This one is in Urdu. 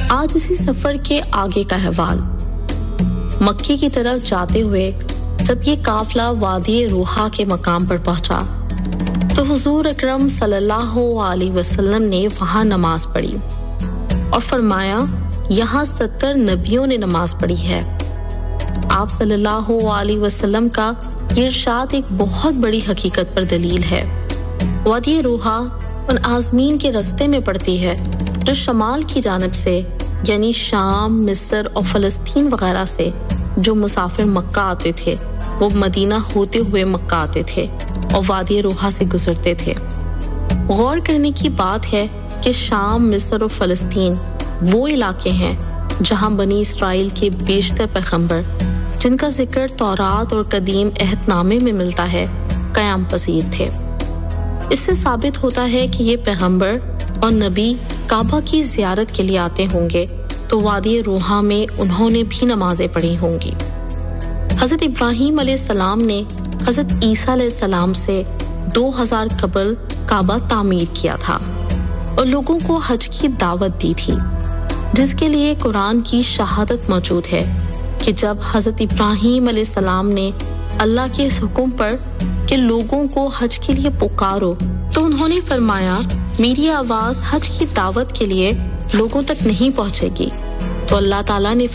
آج اسی سفر کے آگے کا احوال۔ مکے کی طرف جاتے ہوئے جب یہ قافلہ وادی روحا کے مقام پر پہنچا تو حضور اکرم صلی اللہ علیہ وسلم نے وہاں نماز پڑھی اور فرمایا یہاں 70 نبیوں نے نماز پڑھی ہے۔ آپ صلی اللہ علیہ وسلم کا یہ ارشاد ایک بہت بڑی حقیقت پر دلیل ہے۔ وادی روحا ان عازمین کے رستے میں پڑتی ہے جو شمال کی جانب سے یعنی شام، مصر اور فلسطین وغیرہ سے جو مسافر مکہ آتے تھے وہ مدینہ ہوتے ہوئے مکہ آتے تھے اور وادی روحا سے گزرتے تھے۔ غور کرنے کی بات ہے کہ شام، مصر اور فلسطین وہ علاقے ہیں جہاں بنی اسرائیل کے بیشتر پیغمبر جن کا ذکر تورات اور قدیم عہد نامے میں ملتا ہے قیام پذیر تھے۔ اس سے ثابت ہوتا ہے کہ یہ پیغمبر اور نبی کعبہ کی زیارت کے لیے آتے ہوں گے تو وادی روحا میں انہوں نے بھی نمازیں پڑھی ہوں گی۔ حضرت ابراہیم علیہ السلام نے حضرت عیسیٰ علیہ السلام سے 2000 قبل کعبہ تعمیر کیا تھا اور لوگوں کو حج کی دعوت دی تھی، جس کے لیے قرآن کی شہادت موجود ہے کہ جب حضرت ابراہیم علیہ السلام نے اللہ کے اس حکم پر کہ لوگوں کو حج کے لیے پکارو تو انہوں نے فرمایا میری آواز حج کی دعوت کے لیے لوگوں تک نہیں پہنچے گی، تو اللہ تعالیٰ نے